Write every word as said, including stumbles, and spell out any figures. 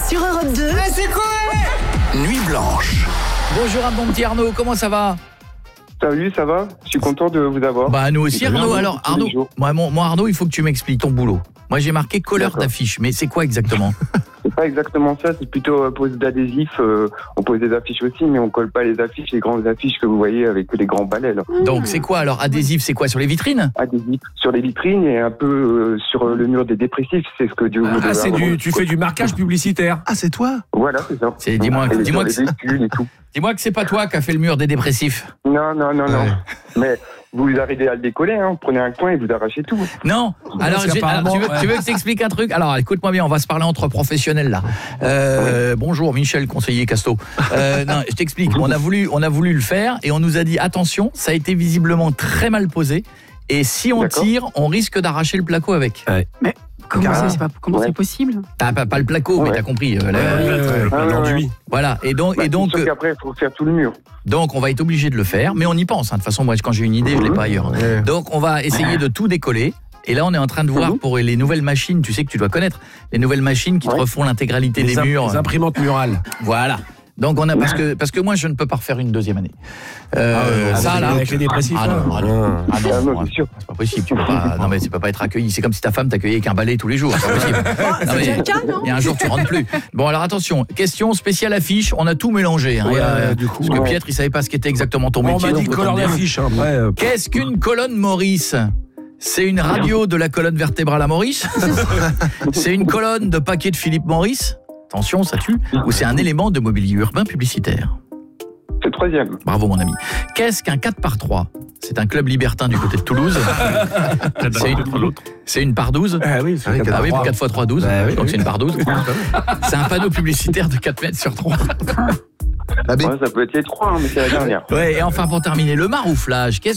sur Europe deux. Mais c'est quoi? Nuit blanche. Bonjour à mon petit Arnaud, comment ça va? Salut, ça va? Je suis content de vous avoir. Bah nous aussi Arnaud. Arnaud, Alors tous les Arnaud, jours. moi, mon- moi Arnaud, il faut que tu m'expliques ton boulot. Moi j'ai marqué colleur D'accord. d'affiche, mais c'est quoi exactement? C'est pas exactement ça, c'est plutôt euh, pose d'adhésifs. euh, on pose des affiches aussi, mais on colle pas les affiches, les grandes affiches que vous voyez avec les grands balais là. Donc c'est quoi alors? Adhésif, c'est quoi, sur les vitrines? Adhésifs sur les vitrines et un peu euh, sur euh, le mur des dépressifs, c'est ce que Dieu vous Ah, devez c'est avoir. du, tu fais du marquage publicitaire. Ah, c'est toi? Voilà, c'est ça. C'est- dis-moi- Et dis-moi sur que les c'est- véhicules et tout. Dis-moi que c'est pas toi qui as fait le mur des dépressifs. Non, non, non, non. Ouais. Mais vous arrivez à le décoller, hein, vous prenez un coin et vous arrachez tout. Non. Alors, j'ai- alors, tu, veux, tu veux que je t'explique un truc? Alors écoute-moi bien, on va se parler entre professionnels là. Euh, bonjour Michel, conseiller Casto. Euh, non, je t'explique. On a voulu, on a voulu le faire et on nous a dit attention, ça a été visiblement très mal posé. Et si on D'accord. tire, on risque d'arracher le placo avec. Comment Ah. ça, c'est pas, comment Ouais. c'est possible? Ah, pas, pas le placo, mais Ouais. t'as compris. euh, la- Euh, Ah, ouais, l'enduit. Voilà. Et donc, Bah, et donc, sauf euh, qu'après, il faut faire tout le mur. donc, on va être obligé de le faire, mais on y pense. hein. De toute façon, moi, quand j'ai une idée, je l'ai pas ailleurs. Ouais. Donc, on va essayer de tout décoller. Et là, on est en train de voir Mhm. pour les nouvelles machines, tu sais que tu dois connaître, les nouvelles machines qui te Ouais. refont l'intégralité Les, des im- murs. les imprimantes murales. Voilà. Donc on a parce que parce que moi je ne peux pas refaire une deuxième année. Euh, Ah, ça avec- là. avec les dépressifs, Ah là. non, ah non, ah Ah non, non, ouais, c'est sûr. c'est pas possible. Tu peux pas. Non mais c'est pas pas être accueilli. C'est comme si ta femme t'accueillait avec un balai tous les jours. C'est pas possible. Non, mais- C'est le cas, non? Et un jour tu rentres plus. Bon alors attention. Question spéciale affiche. On a tout mélangé. Hein. Ouais, Il y a- du coup, parce que ouais. Pietre il savait pas ce qu'était exactement ton On métier. m'a dit donc couleur autant te dire. d'affiche. hein, Après, euh, Qu'est-ce qu'une colonne Maurice? C'est une radio de la colonne vertébrale à Maurice? C'est une colonne de paquet de Philippe Maurice? Attention, ça tue. Ou c'est un élément de mobilier urbain publicitaire? C'est le troisième. Bravo mon ami. Qu'est-ce qu'un quatre par trois? C'est un club libertin du côté de Toulouse. C'est une, c'est une pardouze. ah oui, c'est Ah oui, Ah oui, quatre quatre fois trois, douze. Bah oui, Donc oui. c'est une pardouze. C'est un panneau publicitaire de quatre mètres sur trois. La B. Ouais, ça peut être les trois, hein, mais c'est la dernière. Ouais, et enfin pour terminer, le marouflage. Qu'est-ce